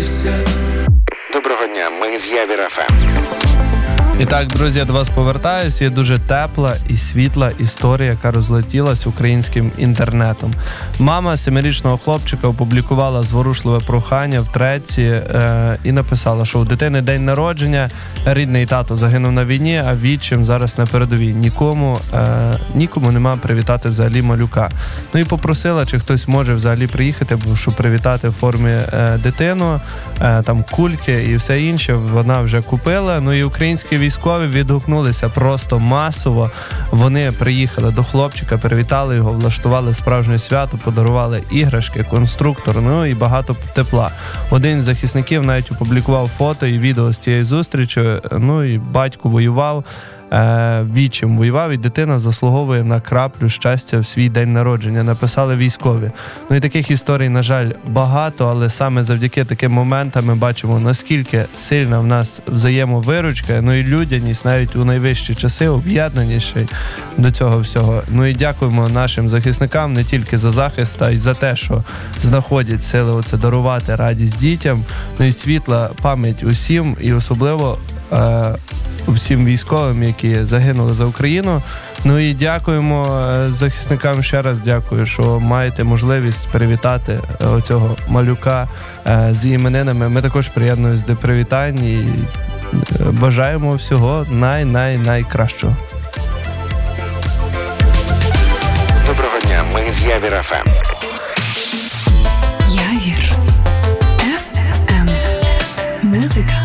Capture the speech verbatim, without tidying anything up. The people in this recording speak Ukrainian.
Доброго дня, ми з Явір еф ем. І так, друзі, я до вас повертаюсь. Є дуже тепла і світла історія, яка розлетілась українським інтернетом. Мама семирічного хлопчика опублікувала зворушливе прохання в треці е- і написала, що у дитини день народження, рідний тато загинув на війні, а відчим зараз на передовій. Нікому, е- нікому нема привітати взагалі малюка. Ну і попросила, чи хтось може взагалі приїхати, щоб привітати в формі е- дитину, е- там кульки і все інше вона вже купила. Ну і українські військові відгукнулися просто масово. Вони приїхали до хлопчика, привітали його, влаштували справжнє свято, подарували іграшки, конструктор, ну і багато тепла. Один з захисників навіть опублікував фото і відео з цієї зустрічі. Ну і батько воював, е, відчим воював, і дитина заслуговує на краплю щастя в свій день народження. Написали військові. Ну і таких історій, на жаль, багато, але саме завдяки таким моментам ми бачимо, наскільки сильна в нас взаємовиручка, ну і людяність навіть у найвищі часи, об'єднаність до цього всього. Ну і дякуємо нашим захисникам не тільки за захист, а й за те, що знаходять сили оце дарувати радість дітям. Ну і світла пам'ять усім, і особливо е- всім військовим, які загинули за Україну. Ну і дякуємо захисникам ще раз, дякую, що маєте можливість привітати оцього малюка з іменинами. Ми також приєднуємося до привітань і бажаємо всього най-най-найкращого. Доброго дня, ми з Явір еф ем. Явір еф ем. Музика